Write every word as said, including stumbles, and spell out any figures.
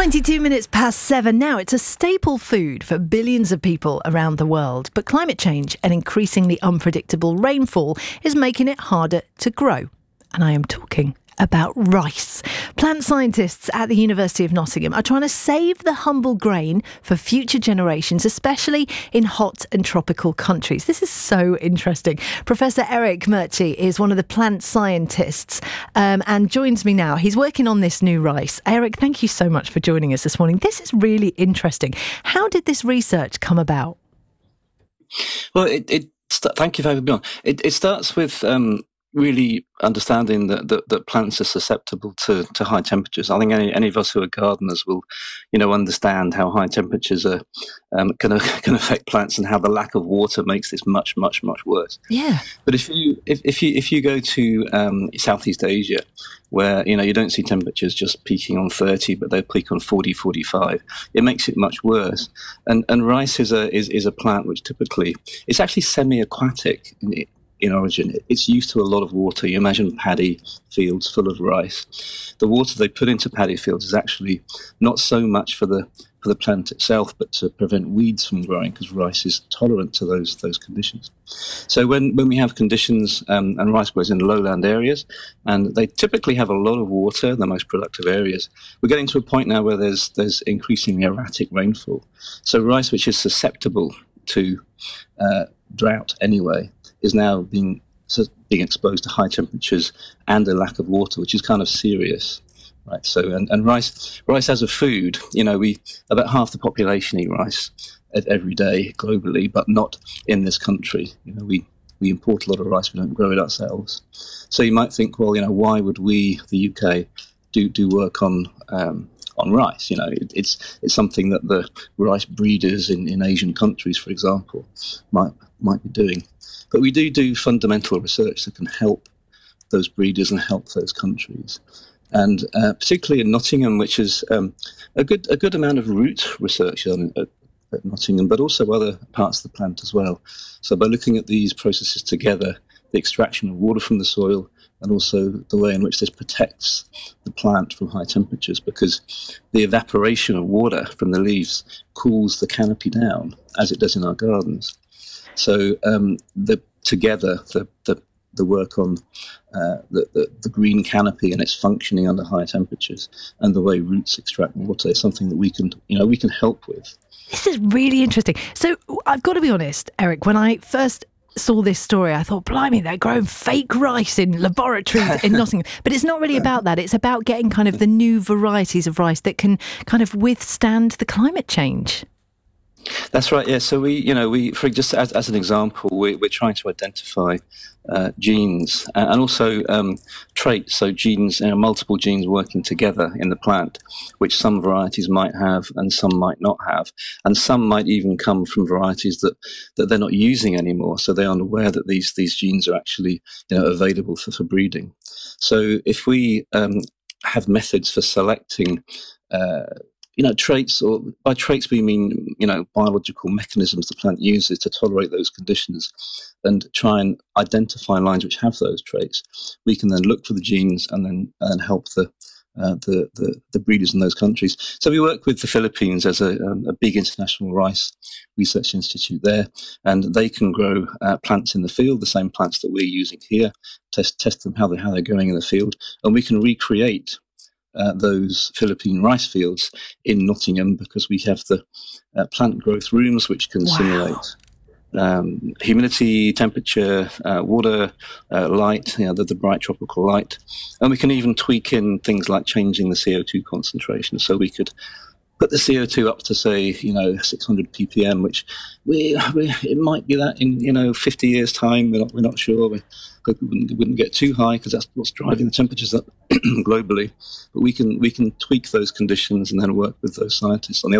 twenty-two minutes past seven now. It's a staple food for billions of people around the world. But climate change and increasingly unpredictable rainfall is making it harder to grow. And I am talking about rice. Plant scientists at the University of Nottingham are trying to save the humble grain for future generations, especially in hot and tropical countries. This is so interesting. Professor Eric Murchie is one of the plant scientists um, and joins me now. He's working on this new rice. Eric, thank you so much for joining us this morning. This is really interesting. How did this research come about? Well, it, it thank you for having me on. It, it starts with um, really understanding that, that, that plants are susceptible to, to high temperatures. I think any, any of us who are gardeners will, you know, understand how high temperatures are um, can, can affect plants and how the lack of water makes this much, much, much worse. Yeah. But if you if, if you if you go to um, Southeast Asia, where you know you don't see temperatures just peaking on thirty, but they peak on forty, forty-five, it makes it much worse. And and rice is a is, is a plant which typically it's actually semi-aquatic in it. In origin, it's used to a lot of water. You imagine paddy fields full of rice. The water they put into paddy fields is actually not so much for the for the plant itself, but to prevent weeds from growing, because rice is tolerant to those those conditions. So when, when we have conditions, um, and rice grows in lowland areas, and they typically have a lot of water, the most productive areas, we're getting to a point now where there's there's increasingly erratic rainfall. So rice, which is susceptible to uh, drought anyway, is now being being exposed to high temperatures and a lack of water, which is kind of serious, right? So, and, and rice, rice as a food, you know, we about half the population eat rice every day globally, but not in this country. You know, we we import a lot of rice; we don't grow it ourselves. So you might think, well, you know, why would we, the U K, do do work on um, on rice? You know, it, it's it's something that the rice breeders in, in Asian countries, for example, might might be doing. But we do do fundamental research that can help those breeders and help those countries. And uh, particularly in Nottingham, which is um, a good a good amount of root research done at, at Nottingham, but also other parts of the plant as well. So by looking at these processes together, the extraction of water from the soil, and also the way in which this protects the plant from high temperatures, because the evaporation of water from the leaves cools the canopy down, as it does in our gardens. So um, the, together, the, the, the work on uh, the, the, the green canopy and its functioning under high temperatures, and the way roots extract water is something that we can, you know, we can help with. This is really interesting. So I've got to be honest, Eric, when I first saw this story, I thought, blimey, they're growing fake rice in laboratories in Nottingham. But it's not really about that. It's about getting kind of the new varieties of rice that can kind of withstand the climate change. That's right. Yeah. So we, you know, we, for just as, as an example, we, we're trying to identify uh, genes and also um, traits. So genes, you know, multiple genes working together in the plant, which some varieties might have and some might not have, and some might even come from varieties that, that they're not using anymore. So they aren't aware that these these genes are actually, you know, available for, for breeding. So if we um, have methods for selecting Uh, you know, traits, or by traits we mean, you know, biological mechanisms the plant uses to tolerate those conditions, and try and identify lines which have those traits. We can then look for the genes and then and help the, uh, the the the breeders in those countries. So we work with the Philippines as a, um, a big international rice research institute there, and they can grow uh, plants in the field, the same plants that we're using here, test test them how they how they're growing in the field, and we can recreate Uh, those Philippine rice fields in Nottingham, because we have the uh, plant growth rooms which can wow. simulate um, humidity, temperature, uh, water, uh, light, you know, the, the bright tropical light. And we can even tweak in things like changing the C O two concentration. So we could put the C O two up to, say, you know, six hundred ppm, which we, we it might be that in, you know, fifty years' time. We're not, we're not sure. We hope it wouldn't, it wouldn't get too high, because that's what's driving the temperatures up globally. But we can we can tweak those conditions and then work with those scientists on the